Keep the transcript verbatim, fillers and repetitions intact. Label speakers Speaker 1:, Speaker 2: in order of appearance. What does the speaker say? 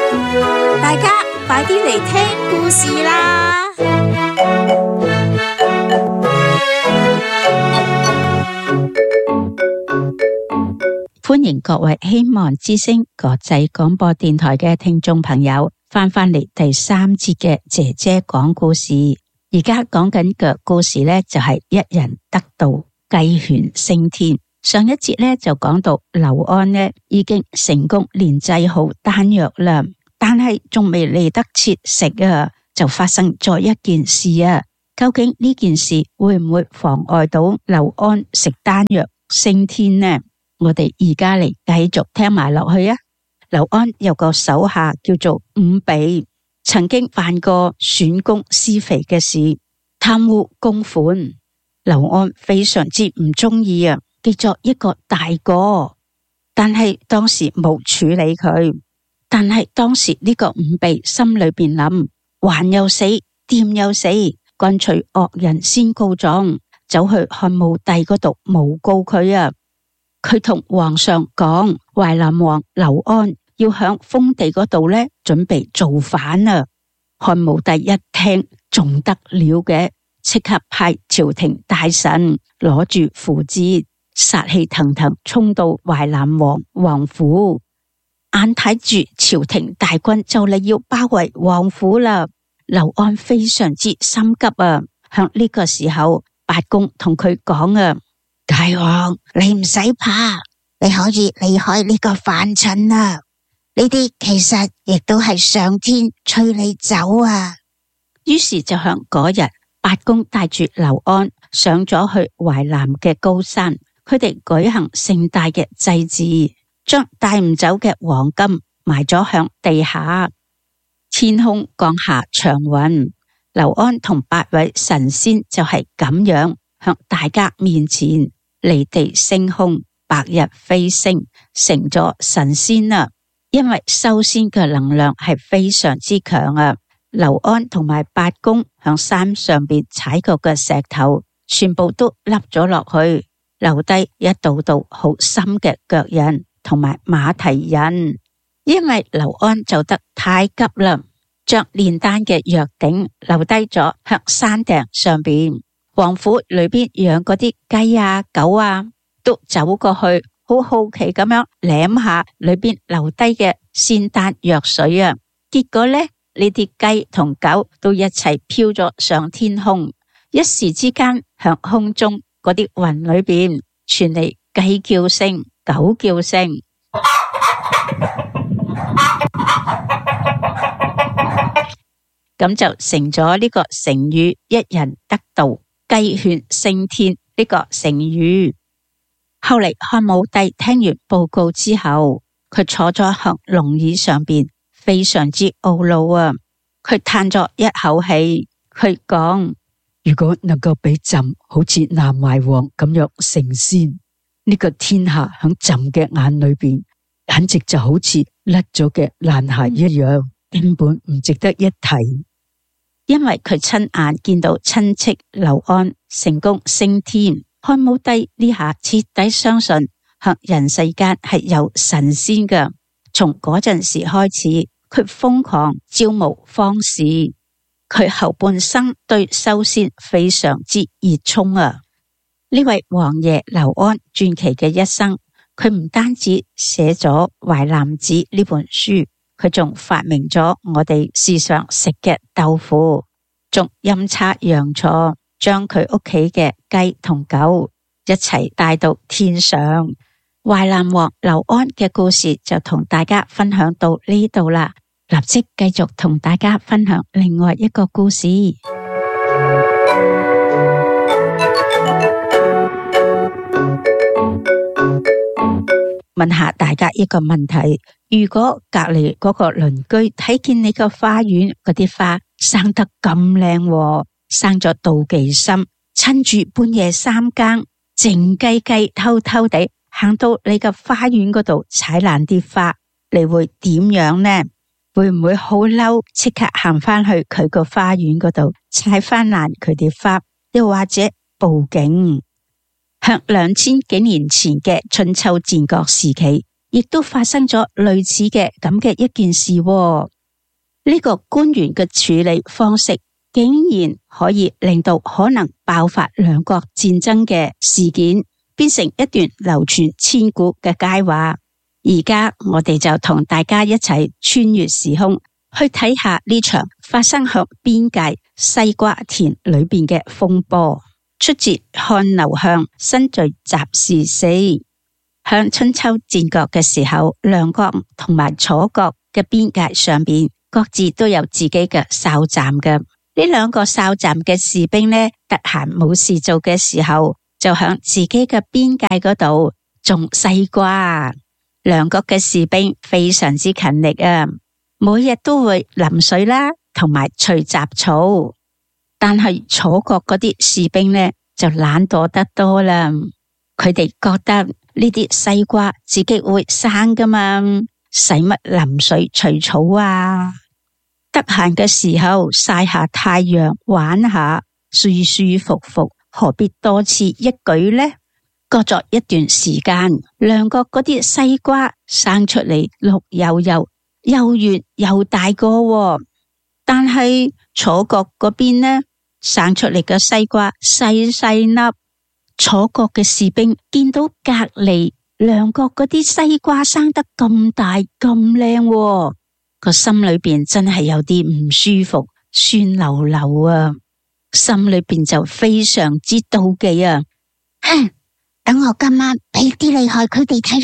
Speaker 1: 大家快啲嚟聽故事啦！
Speaker 2: 歡迎各位希望之聲國際廣播電台嘅聽眾朋友翻返嚟第三節嘅姐姐講故事。而家講緊嘅故事呢，就係一人得道，雞犬升天。上一節呢，就講到劉安呢已經成功煉製好丹藥啦，但係仲未嚟得切食啊，就發生咗一件事啊。究竟呢件事會唔會妨礙到劉安食丹藥升天呢？我哋而家嚟繼續聽埋落去啊！劉安有個手下叫做伍比，曾經犯過損公施肥嘅事，貪污公款。劉安非常之唔中意啊，記咗一個大過，但係當時冇處理佢。但係當時呢個伍比心裏邊諗，還又死，掂又死，乾脆惡人先告狀，走去漢武帝嗰度誣告佢啊！佢同皇上講，淮南王劉安要響封地嗰度呢，準備造反啊！漢武帝一聽仲得了嘅，即刻派朝廷大臣攞住符節，殺氣騰騰衝到淮南王王府，眼睇住朝廷大軍就嚟要包圍王府啦。劉安非常之心急啊！響呢個時候，八公同佢講啊，大王，你唔使怕，你可以離開呢個凡塵啊！呢啲其實亦都係上天催你走啊！於是就響嗰日，八公帶住劉安上咗去淮南嘅高山，佢哋舉行盛大嘅祭祀，將帶唔走嘅黃金埋咗響地下。天空降下祥雲，劉安同八位神仙就係咁樣向大家面前離地升空，白日飛升，成咗神仙啦。因為修仙嘅能量係非常之強啊！劉安同埋八公向山上邊踩過嘅石頭，全部都凹咗落去，留低一道道好深嘅腳印同埋馬蹄印。因為劉安走得太急啦，將煉丹嘅藥鼎留低咗向山頂上邊。王府裏邊養嗰啲雞啊狗啊都走過去，好好奇咁樣舐下裏邊留低嘅仙丹藥水啊！結果呢，呢啲雞同狗都一齊飄咗上天空，一時之間向空中嗰啲雲裏邊傳嚟雞叫聲、狗叫聲，咁就成咗呢個成語一人得道，雞犬升天呢個成語。後嚟漢武帝聽完報告之後，佢坐咗喺龍椅上邊，非常之懊惱啊！佢嘆咗一口氣，佢講：如果能夠俾朕好似南懷王咁樣成仙，呢個天下喺朕嘅眼裏邊，簡直就好似甩咗嘅爛鞋一樣，根本唔值得一提。因為佢親眼見到親戚劉安成功升天，漢武帝呢下徹底相信喺人世間係有神仙嘅。從嗰陣時開始，佢瘋狂招募方士，佢後半生對修仙非常之熱衷啊！呢位王爺劉安傳奇嘅一生，佢唔單止寫咗《淮南子》呢本書，佢仲發明咗我哋時常食嘅豆腐，仲陰差陽錯將佢屋企嘅雞同狗一齊帶到天上。淮南王劉安嘅故事就同大家分享到呢度啦，立即繼續同大家分享另外一個故事。問下大家一個問題，如果隔籬嗰個鄰居睇見你個花園嗰啲花生得咁靚，生咗妒忌心，趁住半夜三更靜雞雞偷偷地行到你個花園嗰度踩爛啲花，你會點樣呢？會唔會好嬲，即刻行翻去佢個花園嗰度踩翻爛佢啲花，又或者報警？向兩千幾年前嘅春秋戰國時期， 亦都發生咗類似嘅咁嘅一件事喎。呢個官員嘅處理方式竟然可以令到可能爆發兩國戰爭嘅事件變成一段流傳千古嘅佳話。而家我哋就同大家一齊穿越時空，去睇下呢場發生喺邊界西瓜田裏邊嘅風波。出自《漢劉向新序集事四》。響春秋戰國嘅時候，梁國同埋楚國嘅邊界上邊各自都有自己嘅哨站嘅。呢兩個哨站嘅士兵呢，得閒冇事做嘅時候，就響自己嘅邊界嗰度種西瓜。梁國嘅士兵非常之勤力啊，每日都會淋水啦，同埋除雜草。但係楚國嗰啲士兵呢，就懶惰得多啦。佢哋覺得呢啲西瓜自己會生噶嘛，使乜淋水除草啊？得閒嘅時候曬下太陽玩下，舒舒服服，何必多此一舉呢？過咗一段時間，梁國嗰啲西瓜生出嚟綠油油，又圓又大個喎。但係楚國嗰邊呢，生出嚟嘅西瓜細細粒。楚國嘅士兵見到隔籬梁國嗰啲西瓜生得咁大咁靚喎，個心裏邊真係有啲唔舒服，酸溜溜啊，心裏邊就非常之妒忌啊。
Speaker 1: 哼，等我今晚俾啲厲害佢哋睇。